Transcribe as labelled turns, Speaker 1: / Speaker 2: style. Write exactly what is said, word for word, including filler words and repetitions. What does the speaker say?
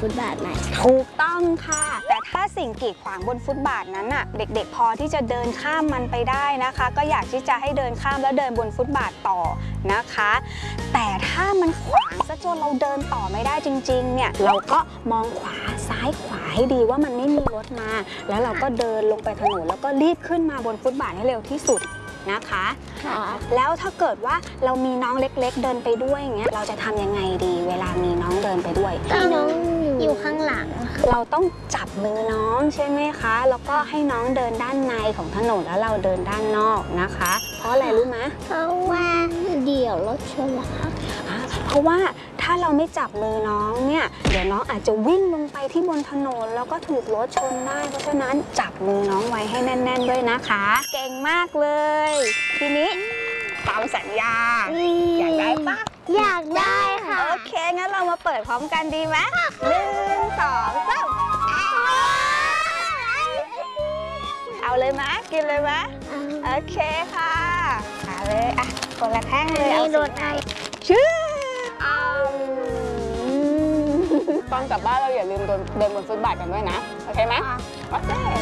Speaker 1: ฟุตบาทไหม
Speaker 2: ถูกต้องค่ะแต่ถ้าสิ่งกีดขวางบนฟุตบาทนั้นน่ะเด็กๆพอที่จะเดินข้ามมันไปได้นะคะ ก็อยากที่จะให้เดินข้ามแล้วเดินบนฟุตบาทต่อนะคะแต่ถ้ามันขวางซะจนเราเดินต่อไม่ได้จริงๆเนี่ยเราก็มองขวาซ้ายขวาให้ดีว่ามันไม่มีรถมาแล้วเราก็เดินลงไปถนนแล้วก็รีบขึ้นมาบนฟุตบาทให้เร็วที่สุดนะคะแล้วถ้าเกิดว่าเรามีน้องเล็กๆเดินไปด้วยอย่างเงี้ยเราจะทำยังไงดีเวลามีน้องเดินไปด้วย
Speaker 1: ให้น้องอยู่ข้างหลัง
Speaker 2: เราต้องจับมือน้องใช่ไหมคะแล้วก็ให้น้องเดินด้านในของถนนแล้วเราเดินด้านนอกนะคะเพราะอะไรรู้ไหม
Speaker 1: เพราะว่าเดี๋ยวรถชนเหรอคะ
Speaker 2: เพราะว่าถ้าเราไม่จับมือน้องเนี่ยเดี๋ยวน้องอาจจะวิ่งลงไปที่บนถนนแล้วก็ถูกรถชนได้เพราะฉะนั้นจับมือน้องไว้ให้แน่นๆด้วยนะคะเก่งมากเลยทีนี้ตามสัญญาอยากได้ปะ
Speaker 1: อยากได้ค่ะ
Speaker 2: โอเคงั้นเรามาเปิดพร้อมกันดีไหมหนึ่งสองสามเอาเลยไหมกินเลยไหมโอเคค่ะเอาเลยอ่ะคนละแท่งเลยเอาสีไหนชื่อตอนกลับบ้านเราอย่าลืมเดินบนฟุตบาทกันด้วยนะโอเคไหมโอเค